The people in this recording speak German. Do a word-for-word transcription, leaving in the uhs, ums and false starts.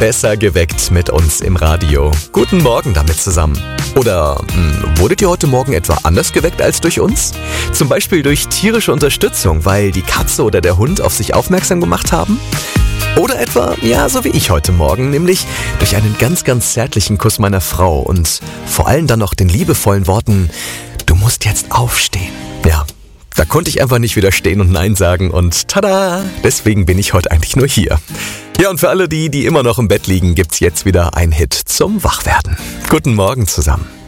besser geweckt mit uns im Radio. Guten Morgen damit zusammen. Oder mh, wurdet ihr heute Morgen etwa anders geweckt als durch uns? Zum Beispiel durch tierische Unterstützung, weil die Katze oder der Hund auf sich aufmerksam gemacht haben? Oder etwa, ja, so wie ich heute Morgen, nämlich durch einen ganz, ganz zärtlichen Kuss meiner Frau und vor allem dann noch den liebevollen Worten, du musst jetzt aufstehen. Ja, da konnte ich einfach nicht widerstehen und Nein sagen und tada, deswegen bin ich heute eigentlich nur hier. Ja, und für alle die, die immer noch im Bett liegen, gibt's jetzt wieder ein Hit zum Wachwerden. Guten Morgen zusammen.